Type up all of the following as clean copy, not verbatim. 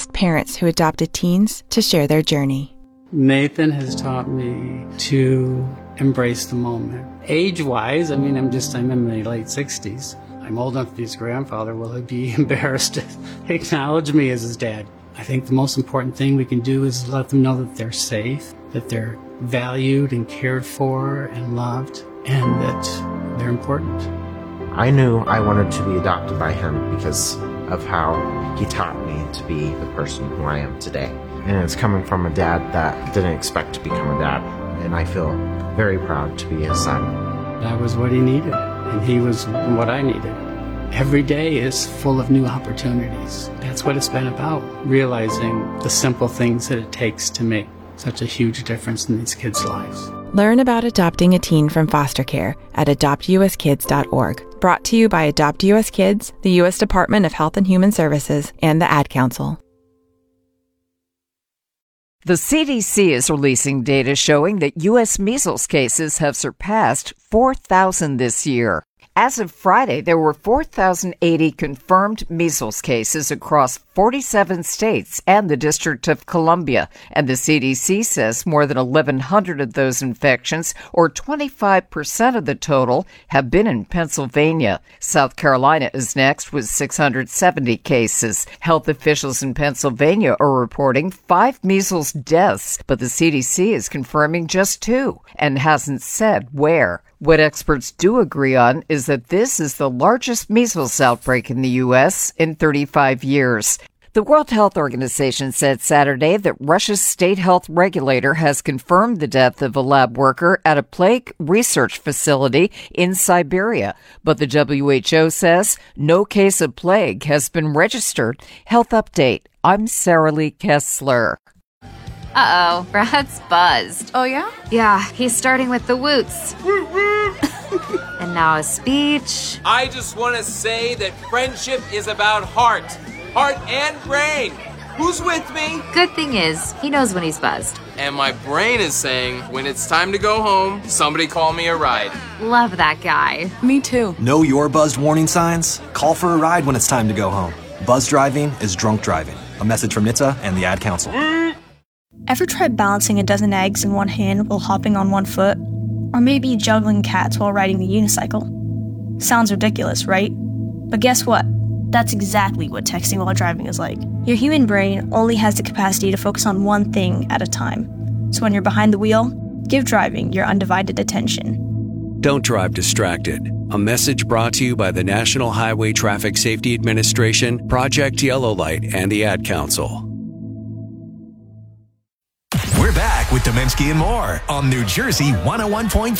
asked parents who adopted teens to share their journey. Nathan has taught me to embrace the moment. Age-wise, I'm in my late 60s. I'm old enough to be his grandfather. Will he be embarrassed to acknowledge me as his dad? I think the most important thing we can do is let them know that they're safe, that they're valued and cared for and loved, and that they're important. I knew I wanted to be adopted by him because of how he taught me to be the person who I am today. And it's coming from a dad that didn't expect to become a dad, and I feel very proud to be his son. That was what he needed, and he was what I needed. Every day is full of new opportunities. That's what it's been about, realizing the simple things that it takes to make such a huge difference in these kids' lives. Learn about adopting a teen from foster care at adoptuskids.org. Brought to you by Adopt U.S. Kids, the U.S. Department of Health and Human Services, and the Ad Council. The CDC is releasing data showing that U.S. measles cases have surpassed 4,000 this year. As of Friday, there were 4,080 confirmed measles cases across 47 states and the District of Columbia, and the CDC says more than 1,100 of those infections, or 25% of the total, have been in Pennsylvania. South Carolina is next with 670 cases. Health officials in Pennsylvania are reporting 5 measles deaths, but the CDC is confirming just 2 and hasn't said where. What experts do agree on is that this is the largest measles outbreak in the U.S. in 35 years. The World Health Organization said Saturday that Russia's state health regulator has confirmed the death of a lab worker at a plague research facility in Siberia. But the WHO says no case of plague has been registered. Health Update. I'm Sarah Lee Kessler. Uh-oh, Brad's buzzed. Oh, yeah? Yeah, he's starting with the woots. And now a speech. I just want to say that friendship is about heart and brain. Who's with me? Good thing is, he knows when he's buzzed. And my brain is saying, when it's time to go home, somebody call me a ride. Love that guy. Me too. Know your buzzed warning signs? Call for a ride when it's time to go home. Buzz driving is drunk driving. A message from NHTSA and the Ad Council. Ever tried balancing a dozen eggs in one hand while hopping on one foot? Or maybe juggling cats while riding the unicycle? Sounds ridiculous, right? But guess what? That's exactly what texting while driving is like. Your human brain only has the capacity to focus on one thing at a time. So when you're behind the wheel, give driving your undivided attention. Don't drive distracted. A message brought to you by the National Highway Traffic Safety Administration, Project Yellow Light, and the Ad Council. We're back with Domensky and more on New Jersey 101.5.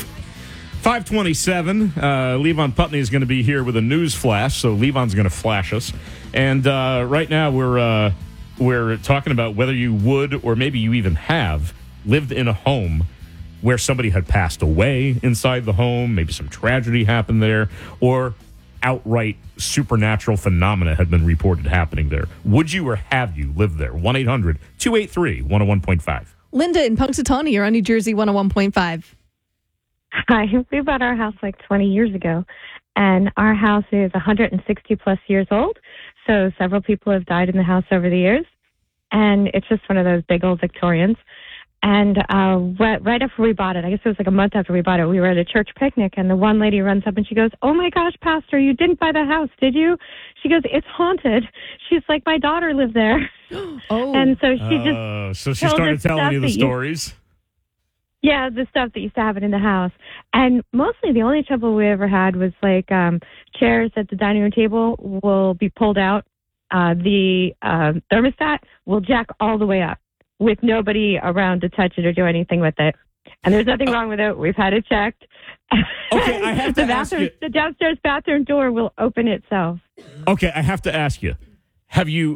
527. Levon Putney is going to be here with a news flash, so Levon's going to flash us. And right now we're talking about whether you would, or maybe you even have, lived in a home where somebody had passed away inside the home, maybe some tragedy happened there, or outright supernatural phenomena had been reported happening there. Would you or have you lived there? 1-800-283-101.5. Linda in Punxsutawney, you're on New Jersey 101.5. Hi, we bought our house like 20 years ago, and our house is 160 plus years old, so several people have died in the house over the years, and it's just one of those big old Victorians. And right after we bought it, I guess it was like a month after we bought it, we were at a church picnic, and the one lady runs up and she goes, "Oh my gosh, Pastor, you didn't buy the house, did you?" She goes, "It's haunted." She's like, "My daughter lived there." Oh. And so she just so she started telling you the stories? Yeah, the stuff that used to happen in the house. And mostly the only trouble we ever had was like chairs at the dining room table will be pulled out. The thermostat will jack all the way up with nobody around to touch it or do anything with it. And there's nothing wrong with it. We've had it checked. Okay, I have to ask you. The downstairs bathroom door will open itself. Okay, I have to ask you. Have you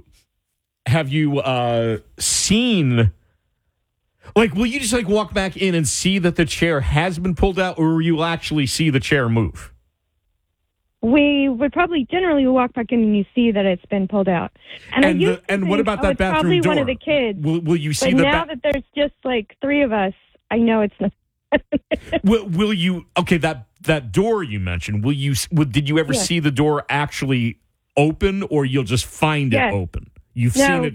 seen... Like, will you just, like, walk back in and see that the chair has been pulled out, or will you actually see the chair move? We would probably generally walk back in and you see that it's been pulled out. And what about that bathroom door? Probably one of the kids. Will you see but now that there's just, like, 3 of us, I know it's not. will you... Okay, that door you mentioned, did you ever see the door actually open, or you'll just find it open? You've seen it